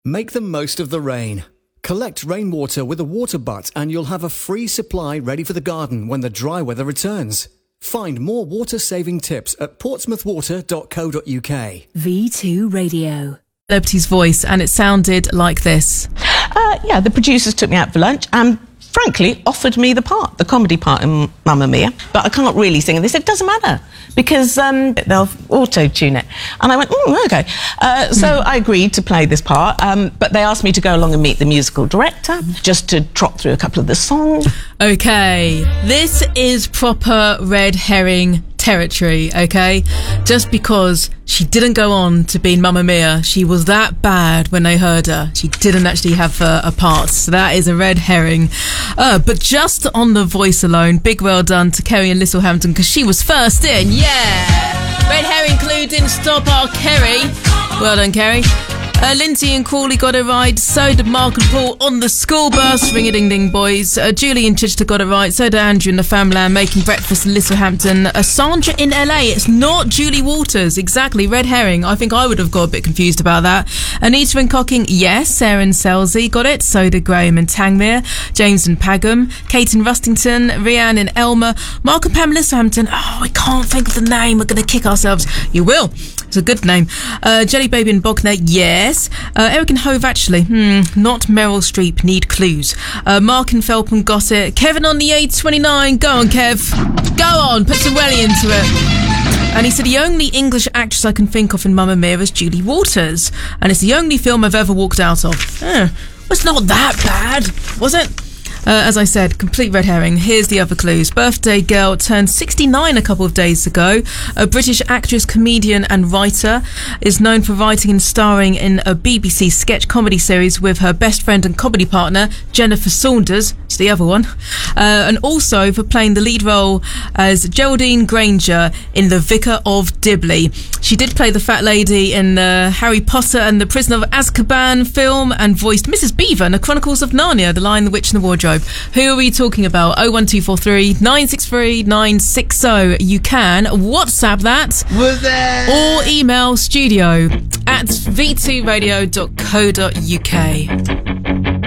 Make the most of the rain. Collect rainwater with a water butt and you'll have a free supply ready for the garden when the dry weather returns. Find more water-saving tips at portsmouthwater.co.uk. V2 Radio. Celebrity's voice, and it sounded like this. Yeah, the producers took me out for lunch and frankly offered me the comedy part in Mamma Mia, but I can't really sing. And they said, it doesn't matter, because they'll auto-tune it. And I went, OK. So I agreed to play this part, but they asked me to go along and meet the musical director, just to trot through a couple of the songs. OK, this is proper red herring territory, OK? Just because she didn't go on to be in Mamma Mia, she was that bad when they heard her. She didn't actually have a part, so that is a red herring. But just on the voice alone, big well done to Kerry and Littlehampton, because she was first in, yeah! Red herring clued in, stop our Kerry. Well done, Kerry. Lindsay and Crawley got it right. So did Mark and Paul on the school bus. Ring-a-ding-ding, boys. Julie in Chichester got it right. So did Andrew in the Famland making breakfast in Littlehampton. Sandra in LA. It's not Julie Walters. Exactly. Red herring. I think I would have got a bit confused about that. Anita and Cocking. Yes. Sarah and Selzy got it. So did Graham and Tangmere. James and Pagham. Kate in Rustington. Rianne and Elmer. Mark and Pam Littlehampton. Oh, I can't think of the name. We're going to kick ourselves. You will. It's a good name. Jelly Baby and Bogner. Yes. Eric and Hove, actually. Not Meryl Streep, need clues. Mark and Felpham got it. Kevin on the 829. Go on, Kev. Go on, put some welly into it. And he said the only English actress I can think of in Mamma Mia is Julie Walters. And it's the only film I've ever walked out of. It's not that bad, was it? As I said, complete red herring. Here's the other clues. Birthday girl turned 69 a couple of days ago. A British actress, comedian and writer, is known for writing and starring in a BBC sketch comedy series with her best friend and comedy partner, Jennifer Saunders. It's the other one. And also for playing the lead role as Geraldine Granger in The Vicar of Dibley. She did play the fat lady in the Harry Potter and the Prisoner of Azkaban film and voiced Mrs. Beaver in The Chronicles of Narnia, The Lion, the Witch and the Wardrobe. Who are we talking about? 01243 963 960. You can WhatsApp that. Or email studio@v2radio.co.uk.